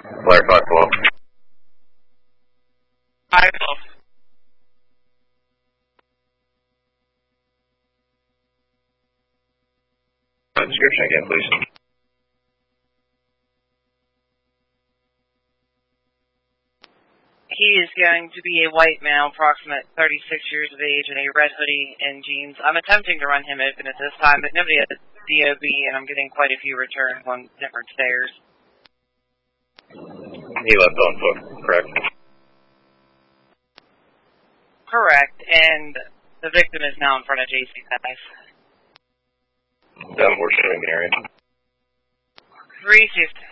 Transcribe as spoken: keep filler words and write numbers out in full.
Blair five twelve. five twelve. Description again, please. He is going to be a white male, approximate thirty-six years of age, in a red hoodie and jeans. I'm attempting to run him open at this time, but nobody has D O B, and I'm getting quite a few returns on different stairs. He left on foot, correct? Correct, and the victim is now in front of J C Guys. Downward showing area. three fifty.